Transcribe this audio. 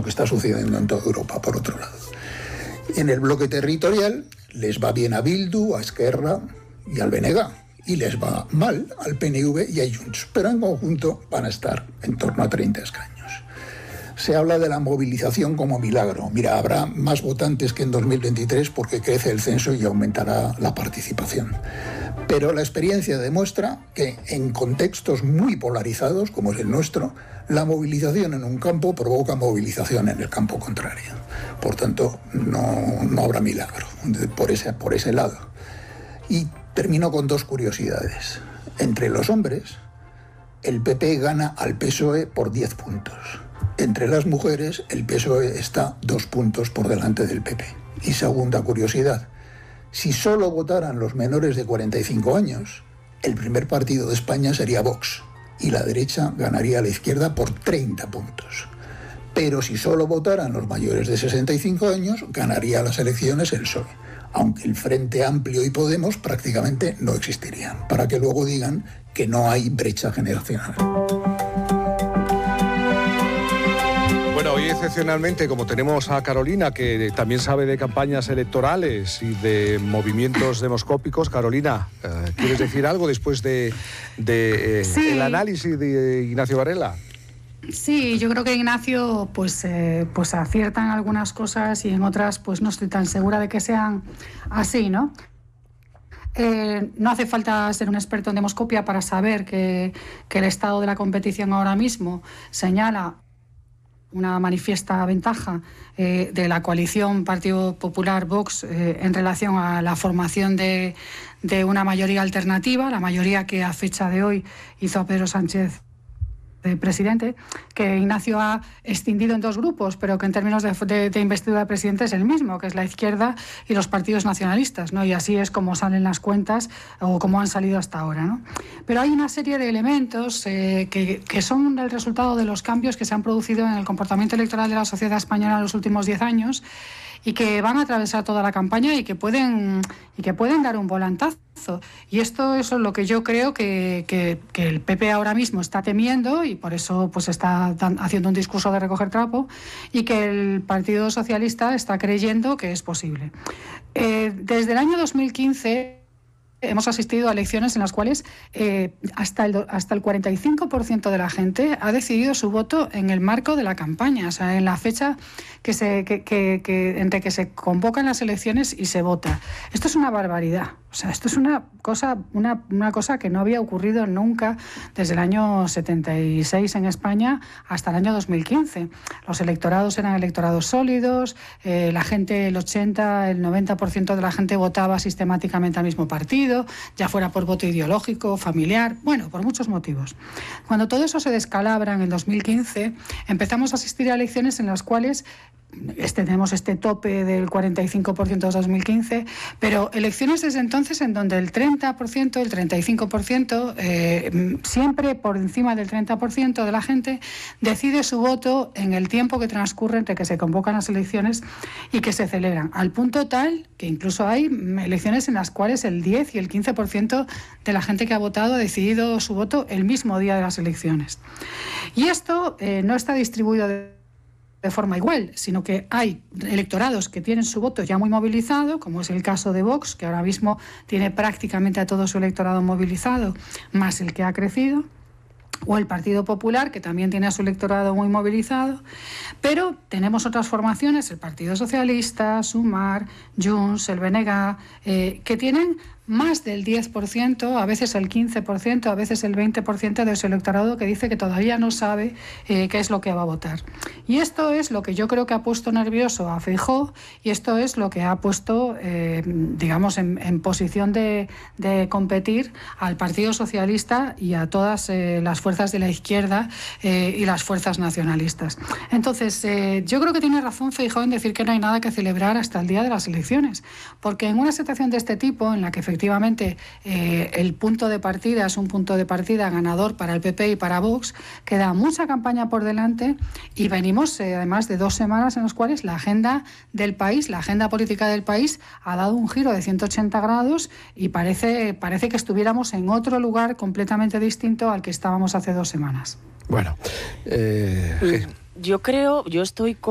lo que está sucediendo en toda Europa, por otro lado. En el bloque territorial les va bien a Bildu, a Esquerra y al BNG, y les va mal al PNV y a Junts, pero en conjunto van a estar en torno a 30 escaños. Se habla de la movilización como milagro. Mira, habrá más votantes que en 2023 porque crece el censo y aumentará la participación. Pero la experiencia demuestra que en contextos muy polarizados, como es el nuestro, la movilización en un campo provoca movilización en el campo contrario. Por tanto, no habrá milagro por ese lado. Y termino con dos curiosidades. Entre los hombres, el PP gana al PSOE por 10 puntos. Entre las mujeres, el PSOE está 2 puntos por delante del PP. Y segunda curiosidad, si solo votaran los menores de 45 años, el primer partido de España sería Vox, y la derecha ganaría a la izquierda por 30 puntos. Pero si solo votaran los mayores de 65 años, ganaría las elecciones el PSOE, aunque el Frente Amplio y Podemos prácticamente no existirían, para que luego digan que no hay brecha generacional. Bueno, hoy excepcionalmente, como tenemos a Carolina, que también sabe de campañas electorales y de movimientos demoscópicos. Carolina, ¿quieres decir algo después de sí, el análisis de Ignacio Varela? Sí, yo creo que Ignacio pues acierta en algunas cosas y en otras pues no estoy tan segura de que sean así, ¿no? No hace falta ser un experto en demoscopia para saber que el estado de la competición ahora mismo señala una manifiesta ventaja de la coalición Partido Popular-Vox en relación a la formación de una mayoría alternativa, la mayoría que a fecha de hoy hizo a Pedro Sánchez presidente, que Ignacio ha extendido en 2 grupos, pero que en términos de investidura de presidente es el mismo, que es la izquierda y los partidos nacionalistas, ¿no? Y así es como salen las cuentas o como han salido hasta ahora, ¿no? Pero hay una serie de elementos que son el resultado de los cambios que se han producido en el comportamiento electoral de la sociedad española en los últimos 10 años y que van a atravesar toda la campaña y que pueden dar un volantazo. Y eso es lo que yo creo que el PP ahora mismo está temiendo y por eso pues está haciendo un discurso de recoger trapo y que el Partido Socialista está creyendo que es posible. Desde el año 2015 hemos asistido a elecciones en las cuales hasta el 45% de la gente ha decidido su voto en el marco de la campaña, o sea, en la fecha entre que se convocan las elecciones y se vota. Esto es una barbaridad. O sea, esto es una cosa que no había ocurrido nunca desde el año 76 en España hasta el año 2015. Los electorados eran electorados sólidos, la gente, el 80, el 90% de la gente votaba sistemáticamente al mismo partido, ya fuera por voto ideológico, familiar, bueno, por muchos motivos. Cuando todo eso se descalabra en el 2015, empezamos a asistir a elecciones en las cuales tenemos este tope del 45% de 2015, pero elecciones desde entonces en donde el 30%, el 35%, siempre por encima del 30% de la gente decide su voto en el tiempo que transcurre entre que se convocan las elecciones y que se celebran, al punto tal que incluso hay elecciones en las cuales el 10 y el 15% de la gente que ha votado ha decidido su voto el mismo día de las elecciones. Y esto no está distribuido de forma igual, sino que hay electorados que tienen su voto ya muy movilizado, como es el caso de Vox, que ahora mismo tiene prácticamente a todo su electorado movilizado, más el que ha crecido, o el Partido Popular, que también tiene a su electorado muy movilizado, pero tenemos otras formaciones, el Partido Socialista, Sumar, Junts, el BNG, que tienen más del 10%, a veces el 15%, a veces el 20% de su electorado que dice que todavía no sabe qué es lo que va a votar. Y esto es lo que yo creo que ha puesto nervioso a Feijóo y esto es lo que ha puesto, digamos, en posición de competir al Partido Socialista y a todas las fuerzas de la izquierda y las fuerzas nacionalistas. Entonces, yo creo que tiene razón Feijóo en decir que no hay nada que celebrar hasta el día de las elecciones, porque en una situación de este tipo, en la que efectivamente el punto de partida es un punto de partida ganador para el PP y para Vox, queda mucha campaña por delante y venimos además de 2 semanas en las cuales la agenda del país, la agenda política del país ha dado un giro de 180 grados y parece que estuviéramos en otro lugar completamente distinto al que estábamos hace 2 semanas. Bueno, yo estoy